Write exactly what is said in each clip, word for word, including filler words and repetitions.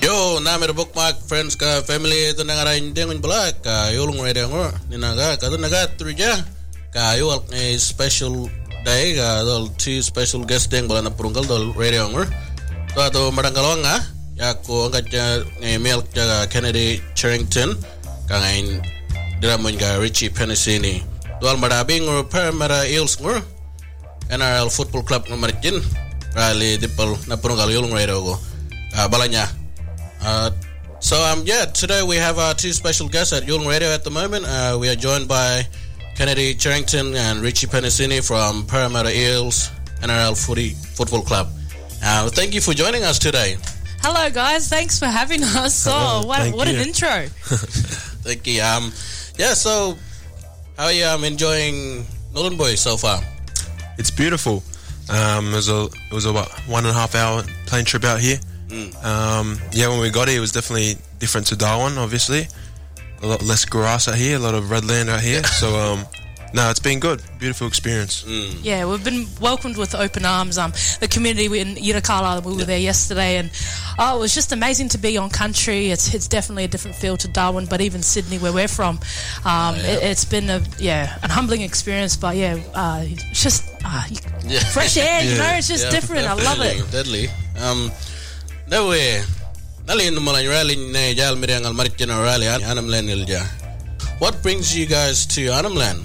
Yo, namer bookmark friends ka family ito na nga rin din ng balak ka yulong radio ngo ninaga ka naga truja ka yul a special day ka dol two special guest ding bala na prungkal dol radio ngo to ato marangalong nga ya ko angkat ja milk ja Kennedy Charrington ka ngain dramon ka Richie Penasini dol marabing ngo per mara Eels ngo N R L Football Club ngo marjin rally dipal na prungkal yulong radio go balanya. Uh, so um yeah, today we have our two special guests at Yulong Radio at the moment. Uh, we are joined by Kennedy Charrington and Richie Penasini from Parramatta Eels N R L Footy Football Club. Uh, thank you for joining us today. Hello guys, thanks for having us. Oh, what, what an intro. Thank you. Um, yeah, so how are you um, enjoying Nhulunbuy so far? It's beautiful. Um, it was a it was a what, one and a half hour plane trip out here. Mm. Um, yeah, when we got here, it was definitely different to Darwin, obviously. A lot less grass out here, a lot of red land out here. So, um, no, it's been good. Beautiful experience. Mm. Yeah, we've been welcomed with open arms. Um, the community in Yirrakala, we were there yesterday, and oh, it was just amazing to be on country. It's it's definitely a different feel to Darwin, but even Sydney, where we're from, um, oh, yeah. it, it's been a yeah, an humbling experience. But yeah, uh, it's just uh, yeah. fresh air, you yeah. know, it's just yeah, different. I love it. Deadly. Um, no way. Nalin naman rally na jal mirang al marikina rally Arnhem Land. What brings you guys to Arnhem Land?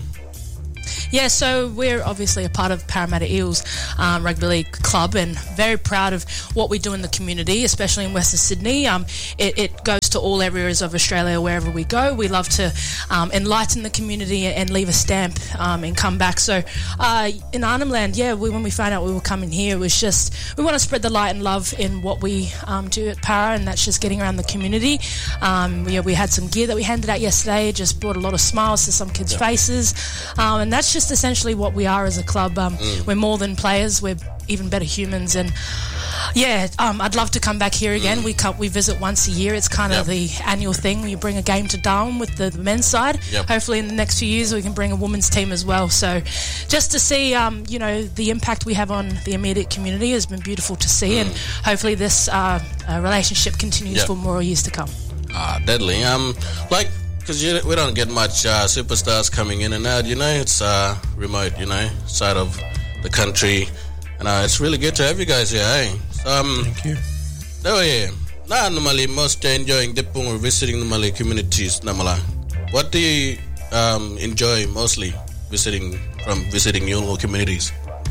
Yeah, so we're obviously a part of Parramatta Eels um, Rugby League Club, and very proud of what we do in the community, especially in Western Sydney. Um, it, it goes to all areas of Australia wherever we go. We love to um, enlighten the community and leave a stamp um, and come back. So uh, in Arnhem Land, yeah, we, when we found out we were coming here, it was just, we want to spread the light and love in what we um, do at Para, and that's just getting around the community. Um, we, we had some gear that we handed out yesterday, just brought a lot of smiles to some kids' yeah. faces, um, and that's just essentially what we are as a club. Um, mm. We're more than players, we're even better humans, and yeah, um, I'd love to come back here again. Mm. We come, we visit once a year. It's kind of yep. the annual thing. We bring a game to Darwin with the, the men's side. Yep. Hopefully in the next few years we can bring a women's team as well. So just to see um, you know, the impact we have on the immediate community has been beautiful to see, mm. and hopefully this uh, uh, relationship continues yep. for more years to come. Ah, deadly. Um, like, because we don't get much uh, superstars coming in and out, you know, it's uh, remote, you know, side of the country, and uh, it's really good to have you guys here, eh? So, um, Thank you. Oh yeah, nah, normally most enjoying Dipung or visiting normally communities, namala. What do you um, enjoy mostly visiting from visiting Yulong communities?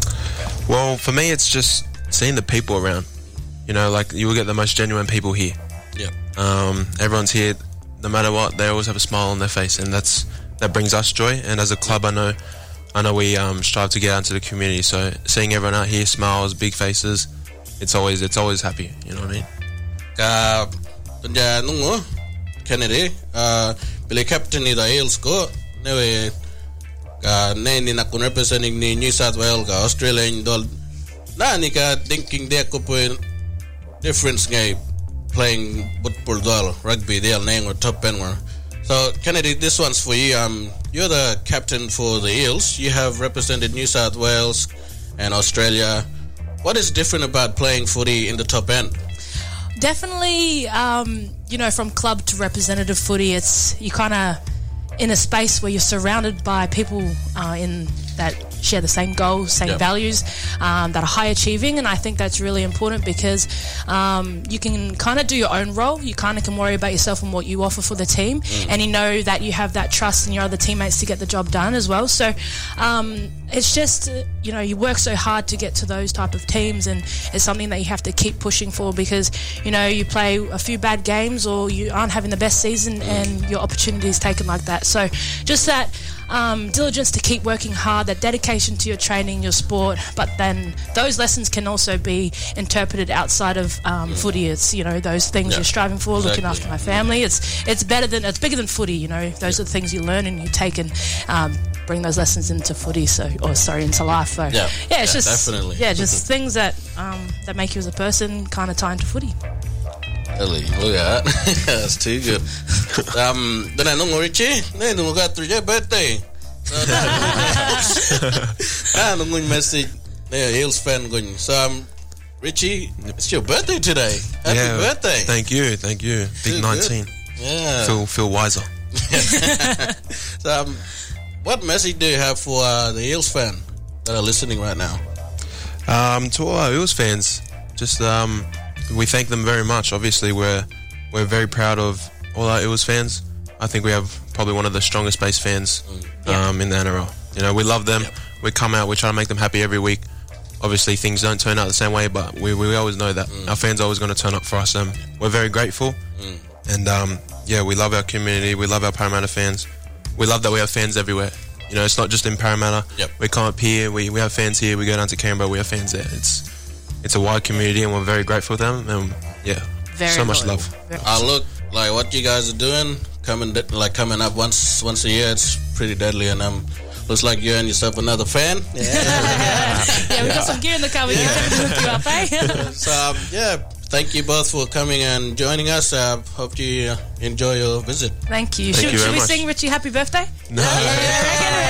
Well, for me, it's just seeing the people around. You know, like you will get the most genuine people here. Yeah. Um, everyone's here. No matter what, they always have a smile on their face, and that's that brings us joy. And as a club, I know, I know we um, strive to get out into the community. So seeing everyone out here, smiles, big faces, it's always it's always happy. You know what I mean? Ka tanja nungo Kennedy, uh, bili captain ni the Eels ko, newe ka ne ni nakun representing ni New South Wales ka Australian dol. Na ni ka thinking there ko po difference ngay playing football doll rugby they are name or top end or so Kennedy, this one's for you. Um you're the captain for the Eels. You have represented New South Wales and Australia. What is different about playing footy in the top end? Definitely um you know, from club to representative footy, it's you kind of in a space where you're surrounded by people uh, in that share the same goals, same yep. values, um, that are high achieving, and I think that's really important because um, you can kind of do your own role. You kind of can worry about yourself and what you offer for the team, mm. and you know that you have that trust in your other teammates to get the job done as well. So um, it's just, you know, you work so hard to get to those type of teams, and it's something that you have to keep pushing for because, you know, you play a few bad games or you aren't having the best season mm. and your opportunity is taken like that. So just that um, diligence to keep working hard, that dedication to your training, your sport, but then those lessons can also be interpreted outside of um, mm. footy. It's, you know, those things yeah. you're striving for, exactly. looking after my family. It's it's better than, it's bigger than footy, you know. Those yeah. are the things you learn and you take and um, bring those lessons into footy, so or sorry, into life. So yeah, yeah it's yeah, just definitely. yeah, just things that um, that make you as a person kind of tie into footy. Really, look at that. That's too good. Um, then I know Richie. Then we got three birthday. Ah, no good message. Yeah, Eels fan going. So um, Richie, it's your birthday today. Happy yeah, birthday. Thank you, thank you. Big Good, nineteen. good. Yeah. Feel, feel wiser. So, um, what message do you have for uh, the Eels fan that are listening right now? Um, to all our Eels fans, just um, we thank them very much. Obviously, we're we're very proud of all our Eels fans. I think we have probably one of the strongest base fans um, in the N R L. You know, we love them. Yep. We come out, we try to make them happy every week. Obviously, things don't turn out the same way, but we, we always know that mm. our fans are always going to turn up for us. And we're very grateful. Mm. And um, yeah, we love our community. We love our Parramatta fans. We love that we have fans everywhere. You know, it's not just in Parramatta. Yep. We come up here, we, we have fans here. We go down to Canberra, we have fans there. It's it's a wide community, and we're very grateful for them. And yeah, Very so much loyal. love. Very- Uh, look, like what you guys are doing, coming de- like coming up once once a year, it's pretty deadly, and um, looks like you and yourself another fan. Yeah, yeah, we got some gear in the car. We can hook you up, eh? So um, yeah, thank you both for coming and joining us. Uh, hope you uh, enjoy your visit. Thank you. Thank should you should very we much. sing Richie happy birthday? No. Yeah, I reckon